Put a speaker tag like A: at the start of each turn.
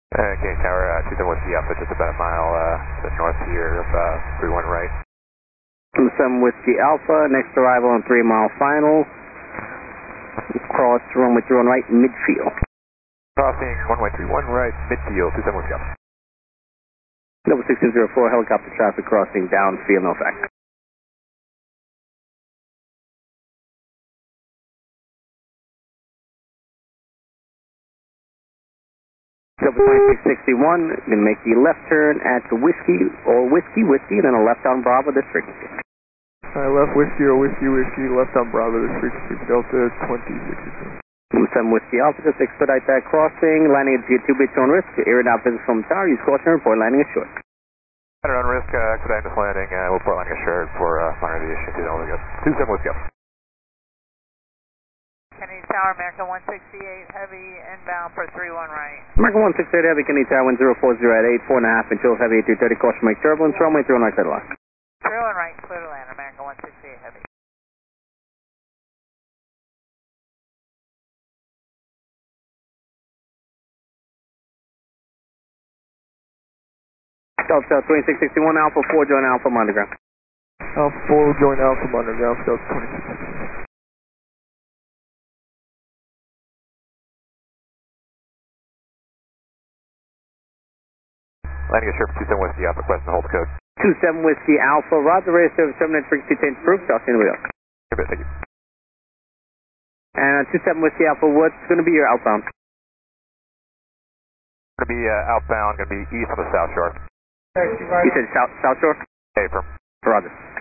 A: Okay, Tower, 27 Whiskey Alpha, just about a mile to the north here of 31 right.
B: 27 Whiskey Alpha, next arrival on 3 mile final. Cross runway 31 right, midfield.
A: Crossing runway 31 right, midfield, 27 Whiskey Alpha.
B: Level 1604, helicopter traffic crossing downfield, no effect. Level 2661, going to make the left turn at the Whiskey, or Whiskey, then a left on Bravo, this frequency.
C: Left Whiskey or Whiskey, left on Bravo, this frequency, Delta 2062.
B: 7 Whiskey Alpha, just expedite that crossing, landing at G2 bits on risk, air and out business from tower, use caution report, landing assured.
A: On risk, expedite this landing, we'll report landing assured for minor aviation, 27 Whiskey Alpha.
D: Kennedy Tower, American 168 Heavy, inbound for 31 right.
B: American 168 Heavy, Kennedy Tower, wind 040 at 8, 4.5 inch, Heavy 230, caution make turbulence, runway 31 right, clear to lock.
D: 31 right, clear to land, American 168 Heavy.
B: Delta 2661 Alpha 4, join Alpha, underground.
C: Alpha 4, join Alpha, underground, Delta 2062.
A: Landing assured for 27 Whiskey Alpha, request and hold code.
B: 27 Whiskey Alpha, Roger, radio service, terminate frequency change approved, I'll see you in the wheel.
A: Good bit, thank you.
B: And 27 Whiskey Alpha, what's going to be your outbound?
A: Going to be outbound, going to be east on the South Shore.
B: You said South Shore?
A: Hey, from
B: Roger.